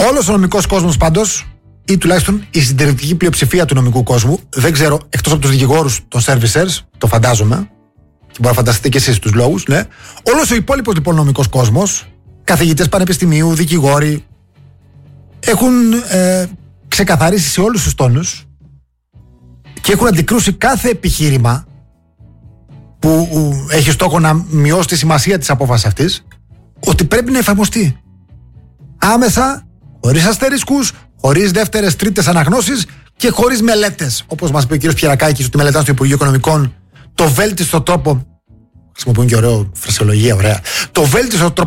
Όλος ο νομικός κόσμος πάντως, ή τουλάχιστον η συντηρητική πλειοψηφία του νομικού κόσμου, δεν ξέρω, εκτός από τους δικηγόρους των servicers, το φαντάζομαι, και μπορεί να φανταστείτε και εσείς τους λόγους, ναι. Όλος ο υπόλοιπος λοιπόν νομικός κόσμος, καθηγητές πανεπιστημίου, δικηγόροι, έχουν ξεκαθαρίσει σε όλους τους τόνους και έχουν αντικρούσει κάθε επιχείρημα που έχει στόχο να μειώσει τη σημασία της απόφασης αυτής, ότι πρέπει να εφαρμοστεί άμεσα, χωρίς αστερίσκους, χωρίς δεύτερες, τρίτες αναγνώσεις και χωρίς μελέτες. Όπως μας είπε ο κ. Πιερακάκης, ότι μελετάνε στο Υπουργείο Οικονομικών το βέλτιστο τρόπο. Χρησιμοποιούν και ωραίο φρασιολογία, ωραία. Το βέλτιστο τρόπο